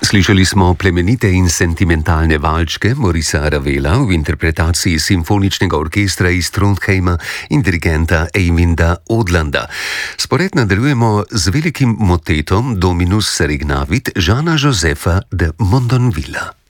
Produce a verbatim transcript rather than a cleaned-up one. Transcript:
Slišali smo plemenite in sentimentalne valčke Maurica Ravela v interpretaciji simfoničnega orkestra iz Trondheima in dirigenta Eyvinda Odlanda. Spored nadaljujemo z velikim motetom Dominus Regnavit Jeana Josepha de Mondonvilla.